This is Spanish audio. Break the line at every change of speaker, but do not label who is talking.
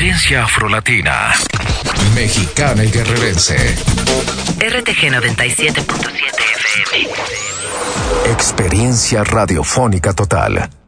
Experiencia afrolatina, mexicana y guerrerense.
RTG 97.7 FM.
Experiencia radiofónica total.